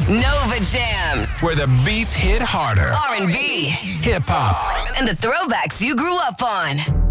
Nova Jams. Where the beats hit harder. R&B. Hip hop. And the throwbacks you grew up on.